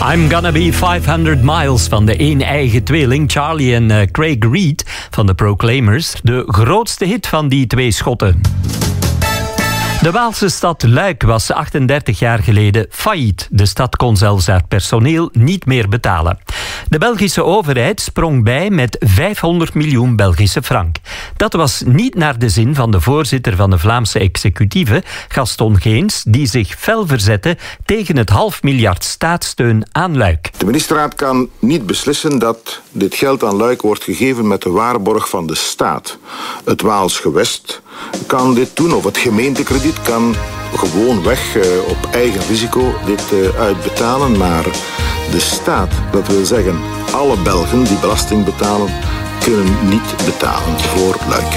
I'm Gonna Be 500 Miles van de een-eigen tweeling Charlie en Craig Reed van de Proclaimers. De grootste hit van die twee Schotten. De Waalse stad Luik was 38 jaar geleden failliet. De stad kon zelfs haar personeel niet meer betalen. De Belgische overheid sprong bij met 500 miljoen Belgische frank. Dat was niet naar de zin van de voorzitter van de Vlaamse executieve, Gaston Geens, die zich fel verzette tegen het 500 miljoen staatssteun aan Luik. De ministerraad kan niet beslissen dat dit geld aan Luik wordt gegeven met de waarborg van de staat. Het Waals gewest kan dit doen, of het gemeentekrediet kan gewoon weg op eigen risico dit uitbetalen. Maar de staat, dat wil zeggen alle Belgen die belasting betalen, kunnen niet betalen voor Luik.